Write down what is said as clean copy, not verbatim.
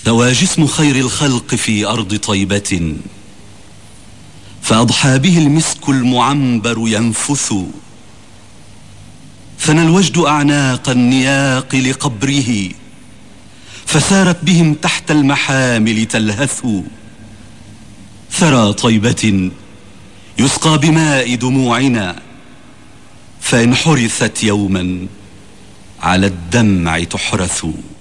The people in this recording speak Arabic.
ثوى جسم خير الخلق في أرض طيبة، فأضحى به المسك المعنبر ينفث. ثنى الوجد أعناق النياق لقبره، فسارت بهم تحت المحامل تلهث. ثرى طيبة يسقى بماء دموعنا، فإن حرثت يوما على الدمع تحرث.